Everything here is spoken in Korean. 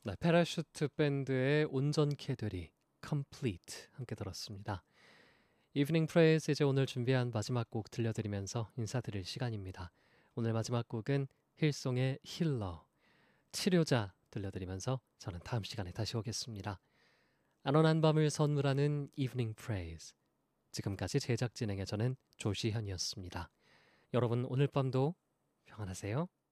네, 패러슈트 밴드의 온전케 되리 Complete 함께 들었습니다. 이브닝 프레이즈 이제 오늘 준비한 마지막 곡 들려드리면서 인사드릴 시간입니다. 오늘 마지막 곡은 힐송의 힐러, 치료자 들려드리면서 저는 다음 시간에 다시 오겠습니다. 안원한 밤을 선물하는 이브닝 프레이즈, 지금까지 제작 진행의 저는 조시현이었습니다. 여러분 오늘 밤도 평안하세요.